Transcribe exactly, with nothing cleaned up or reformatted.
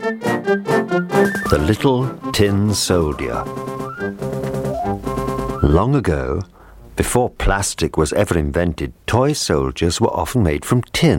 The Little Tin Soldier. Long ago, before plastic was ever invented, toy soldiers were often made from tin.